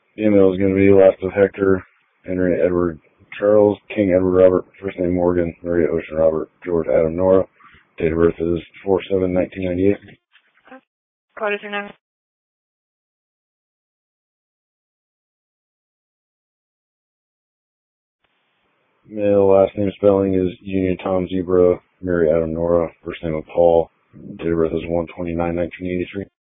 Female is going to be last of Hector, Henry Edward Charles, King Edward Robert, first name Morgan, Maria Ocean Robert, George Adam Nora. Date of birth is 4/7/1998. What is your name? Male last name spelling is Union Tom Zebra, Mary Adam Nora, first name of Paul. Date of birth is 1/29/1983.